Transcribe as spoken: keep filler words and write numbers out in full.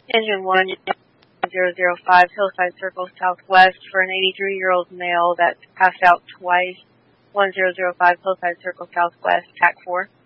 Engine one zero zero five, Hillside Circle Southwest, for an eighty-three-year-old male that's passed out twice. one zero zero five, Hillside Circle Southwest, T A C four.